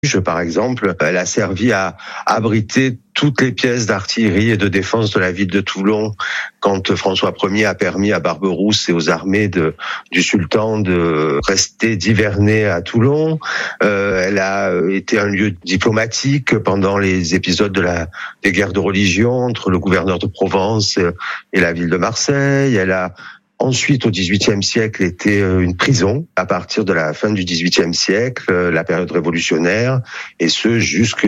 refuge, par exemple. Elle a servi à abriter toutes les pièces d'artillerie et de défense de la ville de Toulon quand François Ier a permis à Barberousse et aux armées du sultan de rester d'hiverner à Toulon. Elle a été un lieu diplomatique pendant les épisodes des guerres de religion entre le gouverneur de Provence et la ville de Marseille. Elle a ensuite, au XVIIIe siècle, était une prison à partir de la fin du XVIIIe siècle, la période révolutionnaire, et ce jusqu'à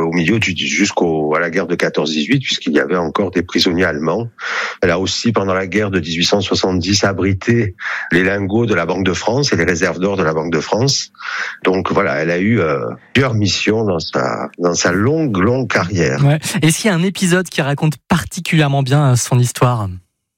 la guerre de 14-18, puisqu'il y avait encore des prisonniers allemands. Elle a aussi, pendant la guerre de 1870, abrité les lingots de la Banque de France et les réserves d'or de la Banque de France. Donc voilà, elle a eu plusieurs missions dans sa longue carrière. Ouais. Est-ce qu'il y a un épisode qui raconte particulièrement bien son histoire ?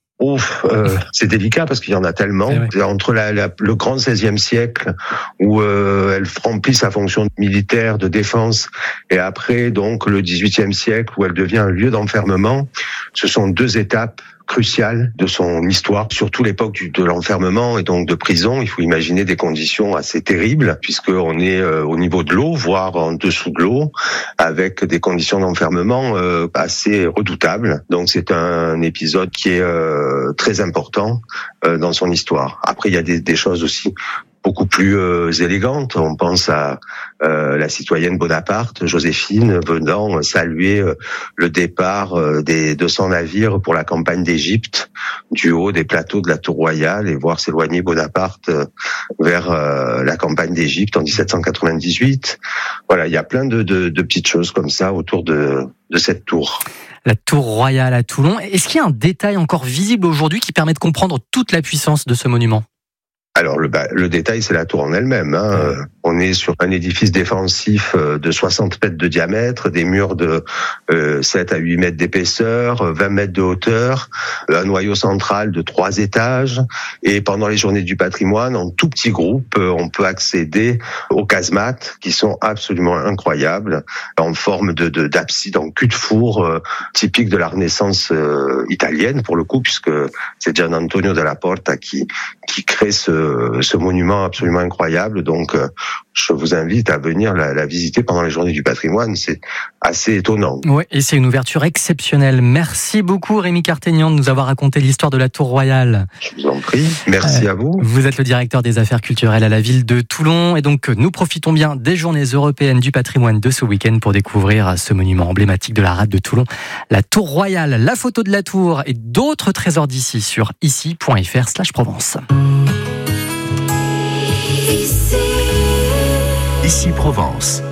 C'est délicat parce qu'il y en a tellement. Ouais. Entre le grand XVIe siècle où elle remplit sa fonction militaire de défense et après donc le XVIIIe siècle où elle devient un lieu d'enfermement, ce sont deux étapes cruciales de son histoire, surtout l'époque de l'enfermement et donc de prison. Il faut imaginer des conditions assez terribles puisqu'on est au niveau de l'eau, voire en dessous de l'eau, avec des conditions d'enfermement assez redoutables. Donc c'est un épisode qui est très important dans son histoire. Après, il y a des choses aussi beaucoup plus élégantes. On pense à la citoyenne Bonaparte, Joséphine, venant saluer le départ des 200 navires pour la campagne d'Égypte du haut des plateaux de la Tour Royale et voir s'éloigner Bonaparte vers la campagne d'Égypte en 1798. Voilà, il y a plein de petites choses comme ça autour de cette tour. La Tour Royale à Toulon. Est-ce qu'il y a un détail encore visible aujourd'hui qui permet de comprendre toute la puissance de ce monument ? Alors le détail, c'est la tour en elle-même. On est sur un édifice défensif de 60 mètres de diamètre, des murs de 7 à 8 mètres d'épaisseur, 20 mètres de hauteur, un noyau central de 3 étages. Et pendant les journées du patrimoine, en tout petit groupe, on peut accéder aux casemates qui sont absolument incroyables, en forme d'abside en cul-de-four, typique de la Renaissance italienne pour le coup, puisque c'est Gian Antonio della Porta qui crée ce monument absolument incroyable. Donc, je vous invite à venir la visiter pendant les journées du patrimoine. C'est assez étonnant. Oui, et c'est une ouverture exceptionnelle. Merci beaucoup Rémi Cartegnan de nous avoir raconté l'histoire de la Tour Royale. Je vous en prie. Merci à vous. Vous êtes le directeur des affaires culturelles à la ville de Toulon. Et donc, nous profitons bien des journées européennes du patrimoine de ce week-end pour découvrir ce monument emblématique de la rade de Toulon, la Tour Royale. La photo de la tour et d'autres trésors d'ici sur ici.fr/Provence. Ici Provence.